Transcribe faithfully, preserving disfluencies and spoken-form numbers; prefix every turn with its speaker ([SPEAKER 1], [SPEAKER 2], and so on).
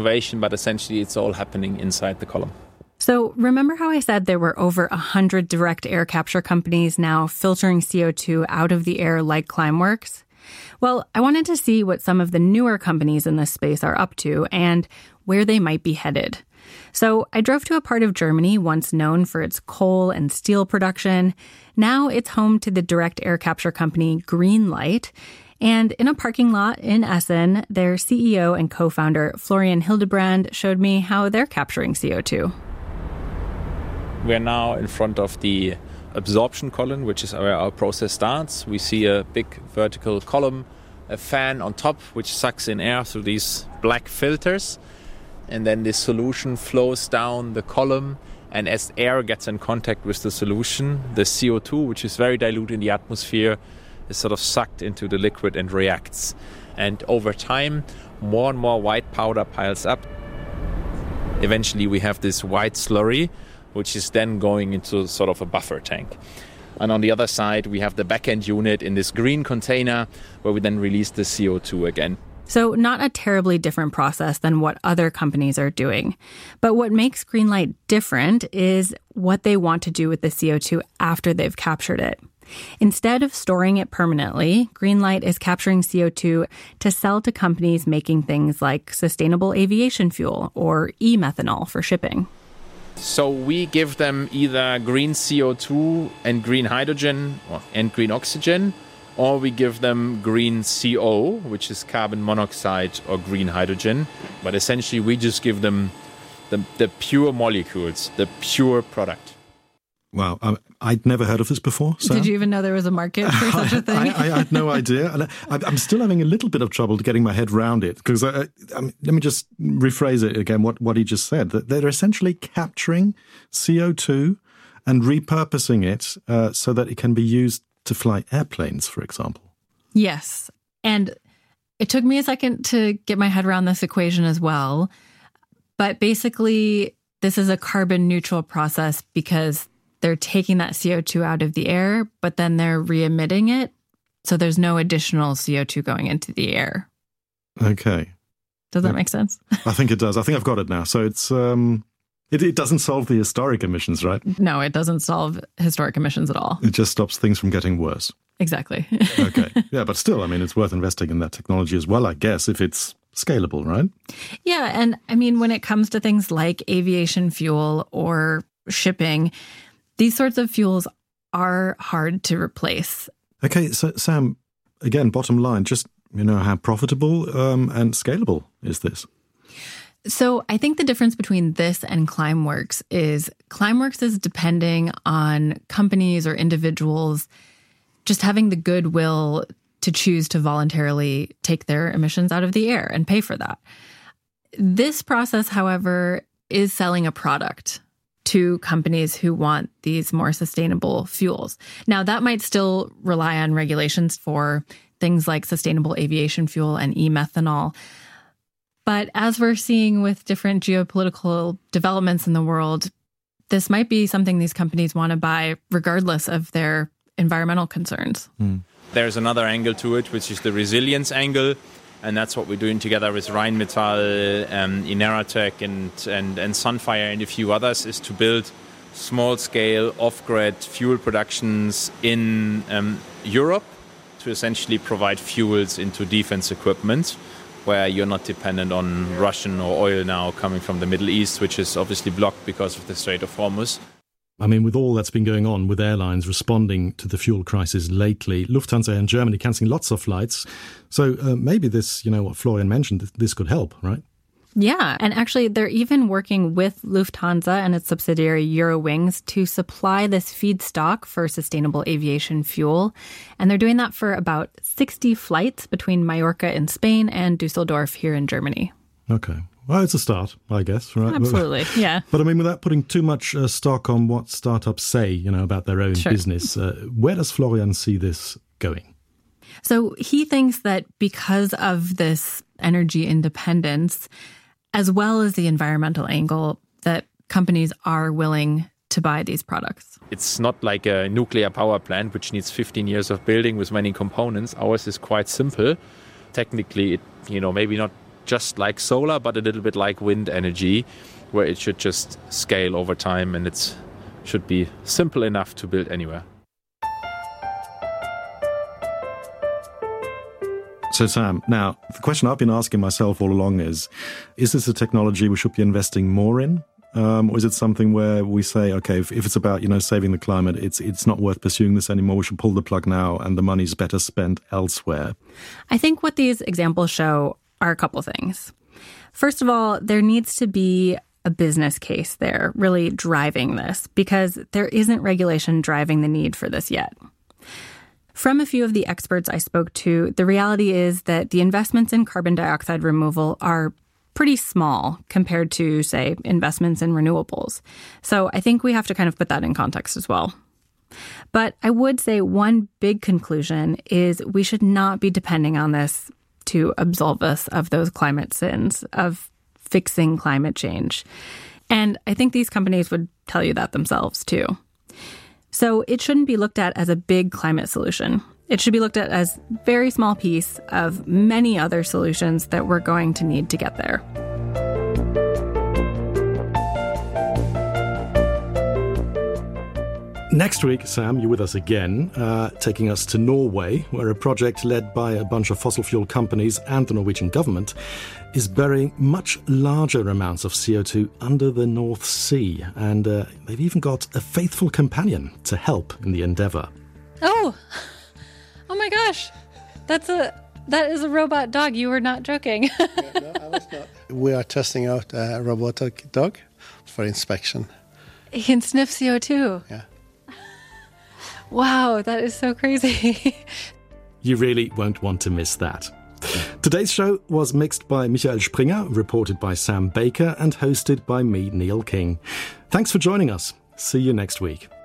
[SPEAKER 1] innovation, but essentially it's all happening inside the column.
[SPEAKER 2] So remember how I said there were over one hundred direct air capture companies now filtering C O two out of the air like Climeworks? Well, I wanted to see what some of the newer companies in this space are up to and where they might be headed. So I drove to a part of Germany once known for its coal and steel production. Now it's home to the direct air capture company Greenlight. And in a parking lot in Essen, their C E O and co-founder Florian Hildebrand showed me how they're capturing C O two.
[SPEAKER 1] We're now in front of the absorption column, which is where our process starts. We see a big vertical column, a fan on top, which sucks in air through these black filters. And then the solution flows down the column. And as air gets in contact with the solution, the C O two, which is very dilute in the atmosphere, is sort of sucked into the liquid and reacts. And over time, more and more white powder piles up. Eventually, we have this white slurry, which is then going into sort of a buffer tank. And on the other side, we have the back-end unit in this green container where we then release the C O two again.
[SPEAKER 2] So not a terribly different process than what other companies are doing. But what makes Greenlight different is what they want to do with the C O two after they've captured it. Instead of storing it permanently, Greenlight is capturing C O two to sell to companies making things like sustainable aviation fuel or e-methanol for shipping.
[SPEAKER 1] So we give them either green C O two and green hydrogen or, and green oxygen, or we give them green C O, which is carbon monoxide or green hydrogen. But essentially, we just give them the, the pure molecules, the pure product.
[SPEAKER 3] Wow, um, I'd never heard of this before. Sam.
[SPEAKER 2] Did you even know there was a market for such a thing?
[SPEAKER 3] I, I, I had no idea. And I, I'm still having a little bit of trouble getting my head around it. Because I, I mean, let me just rephrase it again, what, what he just said. That they're essentially capturing C O two and repurposing it uh, so that it can be used to fly airplanes, for example.
[SPEAKER 2] Yes. And it took me a second to get my head around this equation as well. But basically, this is a carbon neutral process because they're taking that C O two out of the air, but then they're re-emitting it. So there's no additional C O two going into the air.
[SPEAKER 3] Okay.
[SPEAKER 2] Does that make sense?
[SPEAKER 3] I think it does. I think I've got it now. So it's um, it, it doesn't solve the historic emissions, right?
[SPEAKER 2] No, it doesn't solve historic emissions at all.
[SPEAKER 3] It just stops things from getting worse.
[SPEAKER 2] Exactly.
[SPEAKER 3] Okay. Yeah, but still, I mean, it's worth investing in that technology as well, I guess, if it's scalable, right?
[SPEAKER 2] Yeah. And I mean, when it comes to things like aviation fuel or shipping, these sorts of fuels are hard to replace.
[SPEAKER 3] Okay, so Sam, again, bottom line, just, you know, how profitable um, and scalable is this?
[SPEAKER 2] So I think the difference between this and Climeworks is Climeworks is depending on companies or individuals just having the goodwill to choose to voluntarily take their emissions out of the air and pay for that. This process, however, is selling a product to companies who want these more sustainable fuels. Now, that might still rely on regulations for things like sustainable aviation fuel and e-methanol. But as we're seeing with different geopolitical developments in the world, this might be something these companies want to buy regardless of their environmental concerns.
[SPEAKER 3] Mm.
[SPEAKER 1] There's another angle to it, which is the resilience angle. And that's what we're doing together with Rheinmetall, um, Ineratec, and, and, and Sunfire and a few others, is to build small-scale, off-grid fuel productions in um, Europe to essentially provide fuels into defense equipment, where you're not dependent on Russian or oil now coming from the Middle East, which is obviously blocked because of the Strait of Hormuz.
[SPEAKER 3] I mean, with all that's been going on with airlines responding to the fuel crisis lately, Lufthansa and Germany cancelling lots of flights. So uh, maybe this, you know, what Florian mentioned, this could help, right?
[SPEAKER 2] Yeah. And actually, they're even working with Lufthansa and its subsidiary Eurowings to supply this feedstock for sustainable aviation fuel. And they're doing that for about sixty flights between Mallorca in Spain and Dusseldorf here in Germany.
[SPEAKER 3] Okay. Well, it's a start, I guess, right?
[SPEAKER 2] Absolutely, yeah.
[SPEAKER 3] But I mean, without putting too much uh, stock on what startups say, you know, about their own
[SPEAKER 2] Sure.
[SPEAKER 3] business, uh, where does Florian see this going?
[SPEAKER 2] So he thinks that because of this energy independence, as well as the environmental angle, that companies are willing to buy these products.
[SPEAKER 1] It's not like a nuclear power plant, which needs fifteen years of building with many components. Ours is quite simple. Technically, it, you know, maybe not just like solar, but a little bit like wind energy, where it should just scale over time and it should be simple enough to build anywhere.
[SPEAKER 3] So Sam, now the question I've been asking myself all along is, is this a technology we should be investing more in? Um, or is it something where we say, okay, if, if it's about, you know, saving the climate, it's it's not worth pursuing this anymore, we should pull the plug now and the money's better spent elsewhere?
[SPEAKER 2] I think what these examples show are a couple things. First of all, there needs to be a business case there really driving this, because there isn't regulation driving the need for this yet. From a few of the experts I spoke to, the reality is that the investments in carbon dioxide removal are pretty small compared to, say, investments in renewables. So I think we have to kind of put that in context as well. But I would say one big conclusion is we should not be depending on this to absolve us of those climate sins, of fixing climate change. And I think these companies would tell you that themselves too. So it shouldn't be looked at as a big climate solution. It should be looked at as a very small piece of many other solutions that we're going to need to get there.
[SPEAKER 3] Next week, Sam, you're with us again, uh, taking us to Norway, where a project led by a bunch of fossil fuel companies and the Norwegian government is burying much larger amounts of C O two under the North Sea. And uh, they've even got a faithful companion to help in the endeavour.
[SPEAKER 2] Oh, oh my gosh. That's a, that is a robot dog. You were not joking.
[SPEAKER 4] Yeah, no, I was not. We are testing out a robotic dog for inspection.
[SPEAKER 2] He can sniff C O two.
[SPEAKER 4] Yeah.
[SPEAKER 2] Wow, that is so crazy.
[SPEAKER 3] You really won't want to miss that. Today's show was mixed by Michael Springer, reported by Sam Baker, and hosted by me, Neil King. Thanks for joining us. See you next week.